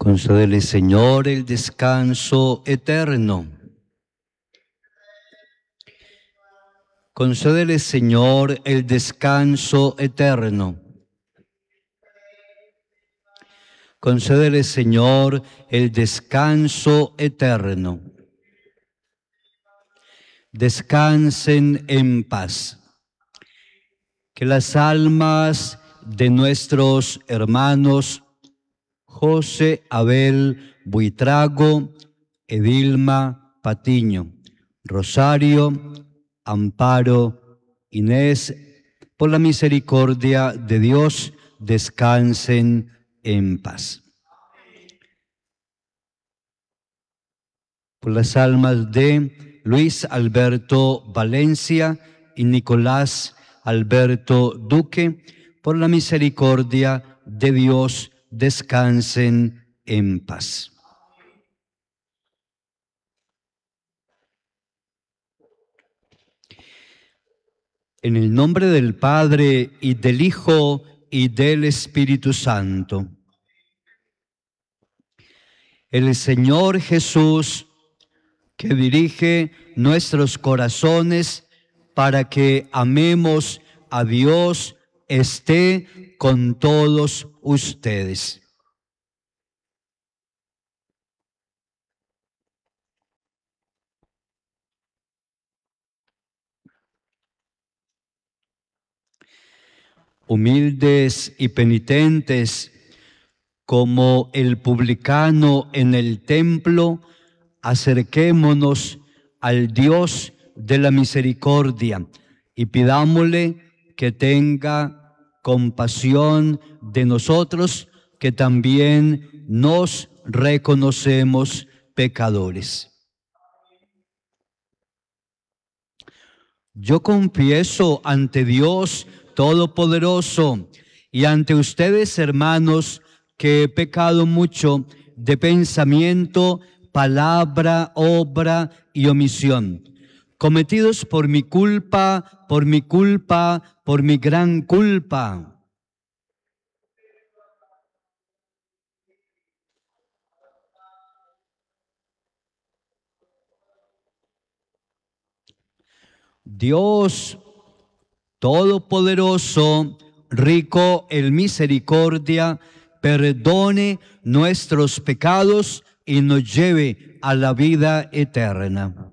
Concédele, Señor, el descanso eterno. Concédele, Señor, el descanso eterno. Concédele, Señor, el descanso eterno. Descansen en paz. Que las almas de nuestros hermanos José Abel Buitrago, Edilma Patiño, Rosario, Amparo, Inés, por la misericordia de Dios, descansen en paz. Por las almas de Luis Alberto Valencia y Nicolás Alberto Duque, por la misericordia de Dios, descansen en paz. En el nombre del Padre, y del Hijo, y del Espíritu Santo. El Señor Jesús, que dirige nuestros corazones para que amemos a Dios, esté con todos ustedes. Humildes y penitentes, como el publicano en el templo, acerquémonos al Dios de la misericordia y pidámosle que tenga compasión de nosotros, que también nos reconocemos pecadores. Yo confieso ante Dios Todopoderoso y ante ustedes, hermanos, que he pecado mucho de pensamiento, palabra, obra y omisión, cometidos por mi culpa, por mi gran culpa. Dios Todopoderoso, rico en misericordia, perdone nuestros pecados y nos lleve a la vida eterna.